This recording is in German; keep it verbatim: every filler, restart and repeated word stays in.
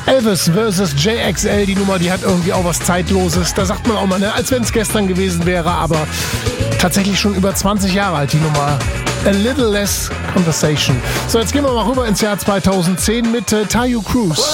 Elvis versus. J X L, die Nummer, die hat irgendwie auch was Zeitloses. Da sagt man auch mal, ne, als wenn es gestern gewesen wäre, aber tatsächlich schon über zwanzig Jahre alt, die Nummer. A Little Less Conversation. So, jetzt gehen wir mal rüber ins Jahr zweitausendzehn mit äh, Taio Cruz.